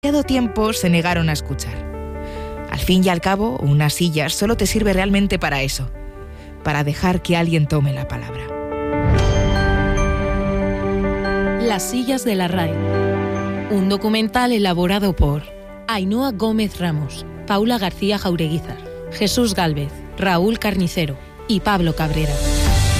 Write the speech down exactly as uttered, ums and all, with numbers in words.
demasiado tiempo se negaron a escuchar. Al fin y al cabo, una silla solo te sirve realmente para eso, para dejar que alguien tome la palabra. Las sillas de la R A E. Un documental elaborado por Ainhoa Gómez Ramos, Paula García Jaureguizar, Jesús Gálvez, Raúl Carnicero y Pablo Cabrera.